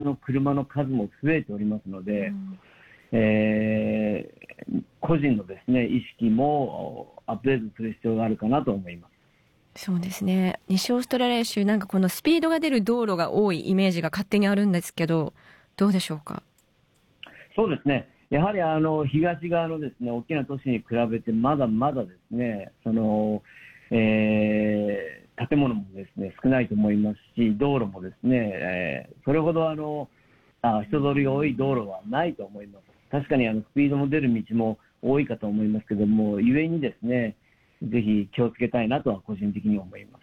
の車の数も増えておりますので、個人のですね、意識もアップデートする必要があるかなと思います。 そうですね。西オーストラリア州、なんかこのスピードが出る道路が多いイメージが勝手にあるんですけど、どうでしょうか？ そうですね。やはり東側のですね、大きな都市に比べてまだまだですね、建物もですね、少ないと思いますし、道路もですね、それほど人通りが多い道路はないと思います。確かにスピードも出る道も多いかと思いますけども、ゆえにですね、ぜひ気をつけたいなとは個人的に思います。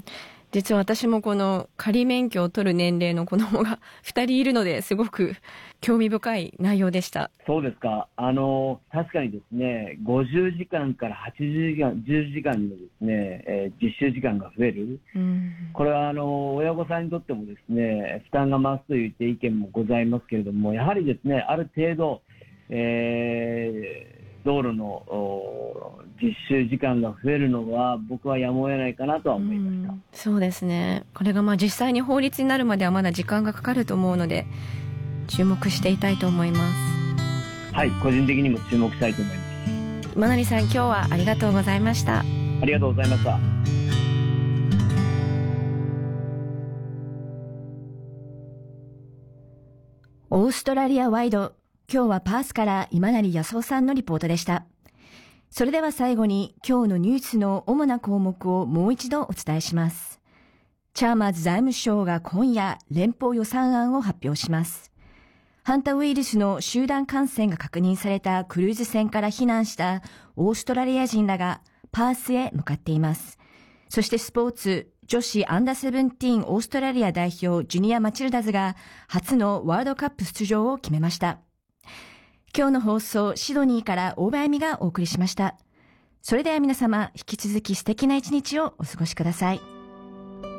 実は私もこの仮免許を取る年齢の子供が2人いるので、すごく興味深い内容でした。 そうですか。確かにですね、50時間から80時間、10時間のですね、実習時間が増える。これは親御さんにとってもですね、負担が増すといった意見もございますけれども、やはりですね、ある程度、道路の実習時間が増えるのは僕はやむを得ないかなとは思いました。 そうですね。これが実際に法律になるまではまだ時間がかかると思うので、注目していたいと思います。 はい、個人的にも注目したいと思います。 今成さん、今日はありがとうございました。 ありがとうございました。 オーストラリアワイド、今日はパースから今成康夫さんのリポートでした。それでは最後に今日のニュースの主な項目をもう一度お伝えします。チャーマーズ財務省が今夜連邦予算案を発表します。ハンタウイルスの集団感染が確認されたクルーズ船から避難したオーストラリア人らがパースへ向かっています。そしてスポーツ、女子アンダーセブンティーンオーストラリア代表ジュニア・マチルダズが初のワールドカップ出場を決めました。今日の放送、シドニーから大場恵美がお送りしました。それでは皆様、引き続き素敵な一日をお過ごしください。